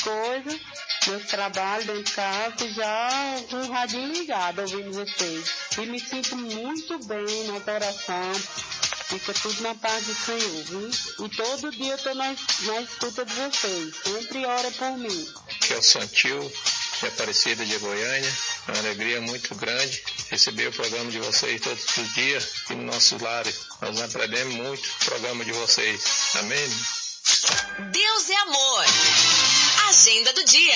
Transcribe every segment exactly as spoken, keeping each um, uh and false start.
coisas, meus trabalhos dentro de casa, e já com o radinho ligado, ouvindo vocês. E me sinto muito bem na oração. Fica tudo na paz do Senhor, viu? E todo dia eu estou na, na escuta de vocês. Sempre ora por mim. Que é o Santil, de Aparecida de Goiânia. É uma alegria muito grande receber o programa de vocês todos os dias aqui no nosso lar. Nós aprendemos muito o programa de vocês. Amém? Deus é amor. Agenda do dia.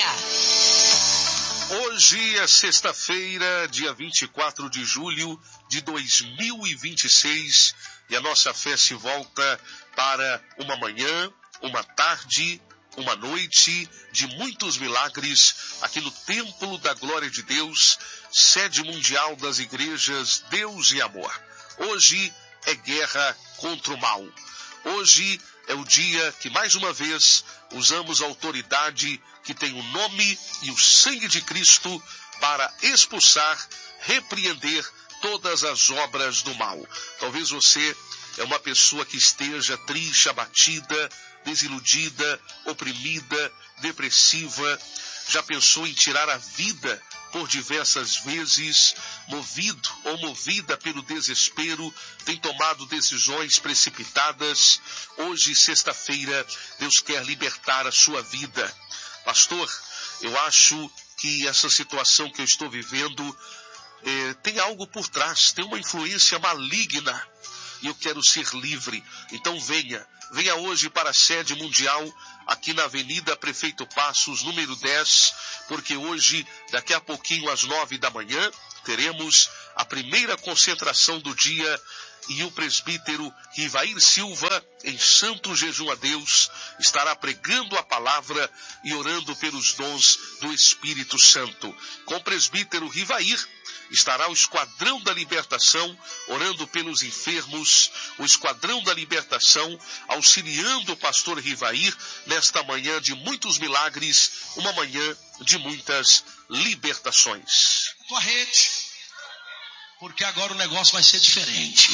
Hoje é sexta-feira, dia vinte e quatro de julho de dois mil e vinte e seis, e a nossa fé se volta para uma manhã, uma tarde, uma noite de muitos milagres aqui no Templo da Glória de Deus, sede mundial das igrejas Deus e Amor. Hoje é guerra contra o mal. Hoje é o dia que, mais uma vez, usamos a autoridade que tem o nome e o sangue de Cristo para expulsar, repreender todas as obras do mal. Talvez você é uma pessoa que esteja triste, abatida, desiludida, oprimida, depressiva, já pensou em tirar a vida por diversas vezes, movido ou movida pelo desespero, tem tomado decisões precipitadas. Hoje, sexta-feira, Deus quer libertar a sua vida. Pastor, eu acho que essa situação que eu estou vivendo eh, tem algo por trás, tem uma influência maligna, e eu quero ser livre. Então venha, venha hoje para a sede mundial, aqui na Avenida Prefeito Passos, número dez, porque hoje, daqui a pouquinho, às nove da manhã, teremos a primeira concentração do dia, e o presbítero Rivair Silva, em santo jejum a Deus, estará pregando a palavra e orando pelos dons do Espírito Santo. Com o presbítero Rivair, estará o Esquadrão da Libertação, orando pelos enfermos, o Esquadrão da Libertação, auxiliando o pastor Rivair nesta manhã de muitos milagres, uma manhã de muitas libertações. Tua rede, porque agora o negócio vai ser diferente.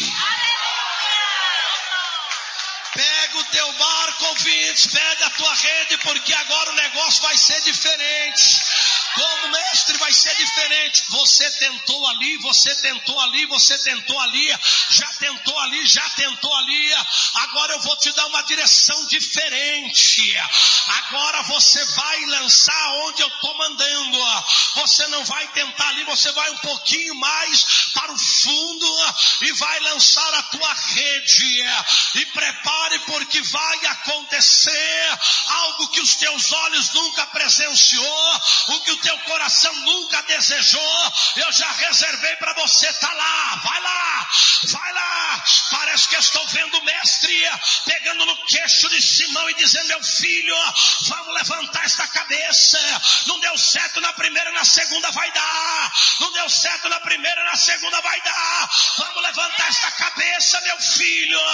Pega o teu barco, ouvintes, pega a tua rede, porque agora o negócio vai ser diferente. Como mestre vai ser diferente. Você tentou ali, você tentou ali, você tentou ali, já tentou ali, já tentou ali. Agora eu vou te dar uma direção diferente. Agora você vai lançar onde eu estou mandando. Você não vai tentar ali, você vai um pouquinho mais para o fundo e vai lançar a tua rede. E prepare, porque vai acontecer algo que os teus olhos nunca presenciou, o que o teu coração nunca desejou. Eu já reservei para você estar tá lá. Vai lá, vai lá. Parece que eu estou vendo o mestre pegando no queixo de Simão e dizendo: meu filho, vamos levantar esta cabeça. Não deu certo na primeira, na segunda vai dar. Não deu certo na primeira, na segunda vai dar. Vamos levantar esta cabeça, meu filho.